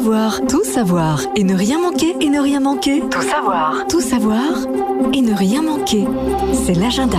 savoir et ne rien manquer, et ne rien manquer. Tout savoir et ne rien manquer. C'est l'agenda.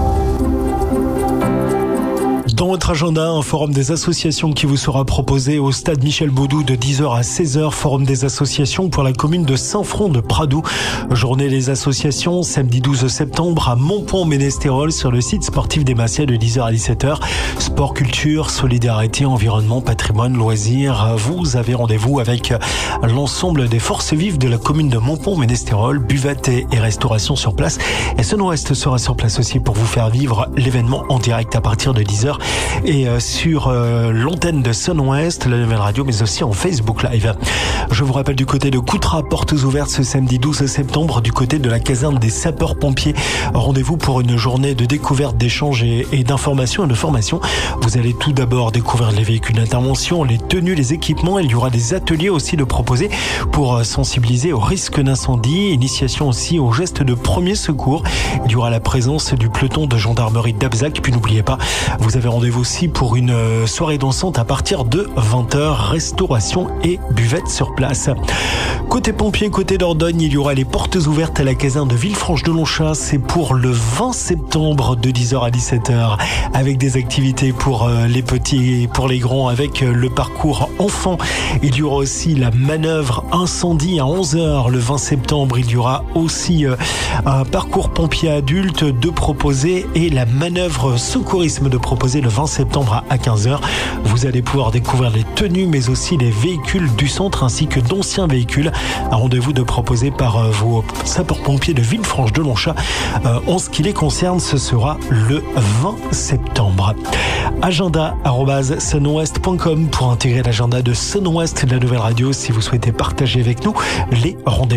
Dans votre agenda, un forum des associations qui vous sera proposé au stade Michel Baudou de 10h à 16h. Forum des associations pour la commune de Saint-Front de Pradoux. Journée des associations, samedi 12 septembre à Montpont-Ménestérol sur le site sportif des Massias de 10h à 17h. Sport, culture, solidarité, environnement, patrimoine, loisirs. Vous avez rendez-vous avec l'ensemble des forces vives de la commune de Montpont-Ménestérol. Buvette et restauration sur place. Et Sun-Ouest sera sur place aussi pour vous faire vivre l'événement en direct à partir de 10h. Et sur l'antenne de Sun-Ouest, la nouvelle radio, mais aussi en Facebook Live. Je vous rappelle du côté de Coutras, portes ouvertes ce samedi 12 septembre, du côté de la caserne des sapeurs-pompiers. Rendez-vous pour une journée de découverte, d'échange et d'information et de formation. Vous allez tout d'abord découvrir les véhicules d'intervention, les tenues, les équipements. Il y aura des ateliers aussi de proposer pour sensibiliser au risque d'incendie, initiation aussi aux gestes de premier secours. Il y aura la présence du peloton de gendarmerie d'Abzac. Puis n'oubliez pas, vous avez rendez-vous aussi pour une soirée dansante à partir de 20h, restauration et buvette sur place. Côté pompiers, côté Dordogne, il y aura les portes ouvertes à la caserne de Villefranche-de-Longchamp. C'est pour le 20 septembre de 10h à 17h avec des activités pour les petits et pour les grands avec le parcours enfant. Il y aura aussi la manœuvre incendie à 11h le 20 septembre. Il y aura aussi un parcours pompier adulte de proposer et la manœuvre secourisme de proposer le 20 septembre à 15h. Vous allez pouvoir découvrir les tenues mais aussi les véhicules du centre ainsi que d'anciens véhicules. Un rendez-vous de proposer par vos sapeurs-pompiers de Villefranche-de-Longchamp. En ce qui les concerne, ce sera le 20 septembre. Agenda@sunouest.com pour intégrer l'agenda de Sun-Ouest, la nouvelle radio, si vous souhaitez partager avec nous les rendez-vous.